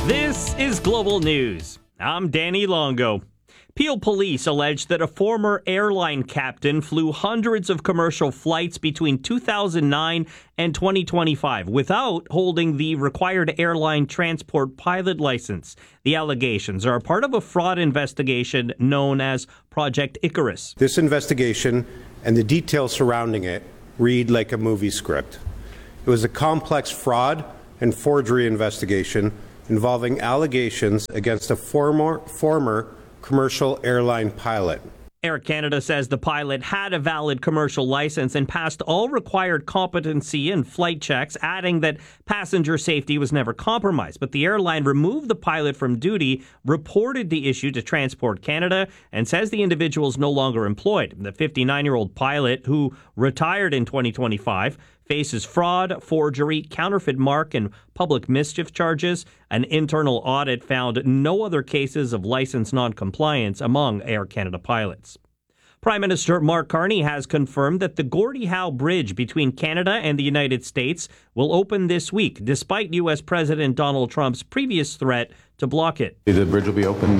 This is Global News. I'm Danny Longo. Peel police allege that a former airline captain flew hundreds of commercial flights between 2009 and 2025 without holding the required airline transport pilot license. The allegations are a part of a fraud investigation known as Project Icarus. This investigation and the details surrounding it read like a movie script. It was a complex fraud and forgery investigation involving allegations against a former commercial airline pilot. Air Canada says the pilot had a valid commercial license and passed all required competency and flight checks, adding that passenger safety was never compromised. But the airline removed the pilot from duty, reported the issue to Transport Canada, and says the individual is no longer employed. The 59-year-old pilot, who retired in 2025, faces fraud, forgery, counterfeit mark, and public mischief charges. An internal audit found no other cases of license non-compliance among Air Canada pilots. Prime Minister Mark Carney has confirmed that the Gordie Howe Bridge between Canada and the United States will open this week, despite U.S. President Donald Trump's previous threat to block it. The bridge will be open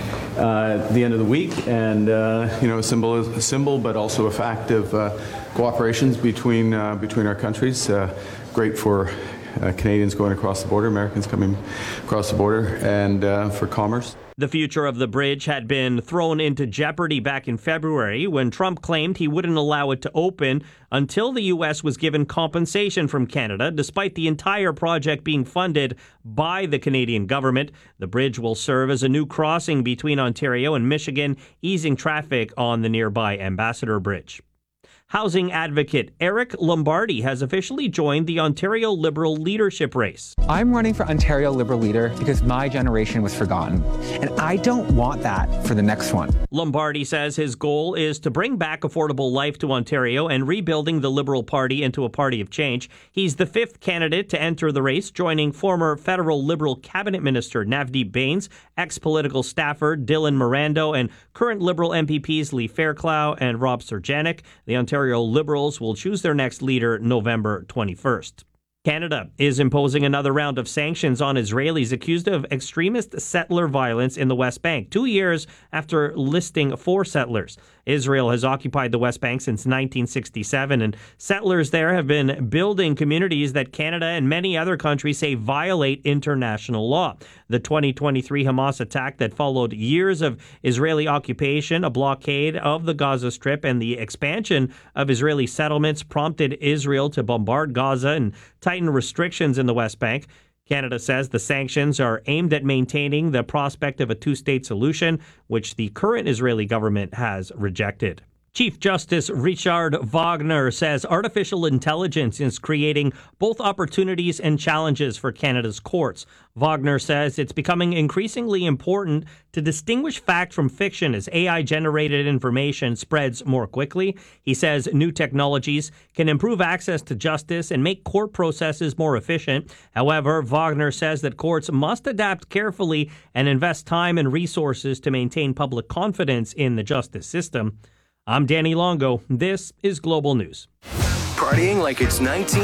at the end of the week, and a symbol, but also a fact of cooperations between our countries. Great for Canadians going across the border, Americans coming across the border, and for commerce. The future of the bridge had been thrown into jeopardy back in February when Trump claimed he wouldn't allow it to open until the U.S. was given compensation from Canada, despite the entire project being funded by the Canadian government. The bridge will serve as a new crossing between Ontario and Michigan, easing traffic on the nearby Ambassador Bridge. Housing advocate Eric Lombardi has officially joined the Ontario Liberal leadership race. I'm running for Ontario Liberal leader because my generation was forgotten, and I don't want that for the next one. Lombardi says his goal is to bring back affordable life to Ontario and rebuilding the Liberal Party into a party of change. He's the fifth candidate to enter the race, joining former federal Liberal cabinet minister Navdeep Bains, ex-political staffer Dylan Mirando, and current Liberal MPPs Lee Fairclough and Rob Serjanik. The Ontario Liberals will choose their next leader November 21st. Canada is imposing another round of sanctions on Israelis accused of extremist settler violence in the West Bank, 2 years after listing 4 settlers. Israel has occupied the West Bank since 1967, and settlers there have been building communities that Canada and many other countries say violate international law. The 2023 Hamas attack that followed years of Israeli occupation, a blockade of the Gaza Strip, and the expansion of Israeli settlements prompted Israel to bombard Gaza and tighten restrictions in the West Bank. Canada says the sanctions are aimed at maintaining the prospect of a two-state solution, which the current Israeli government has rejected. Chief Justice Richard Wagner says artificial intelligence is creating both opportunities and challenges for Canada's courts. Wagner says it's becoming increasingly important to distinguish fact from fiction as AI-generated information spreads more quickly. He says new technologies can improve access to justice and make court processes more efficient. However, Wagner says that courts must adapt carefully and invest time and resources to maintain public confidence in the justice system. I'm Danny Longo. This is Global News. Partying like it's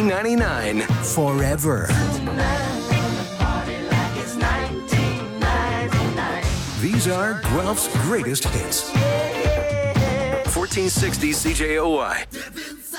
1999 forever. These are Guelph's greatest hits. 1460 CJOY.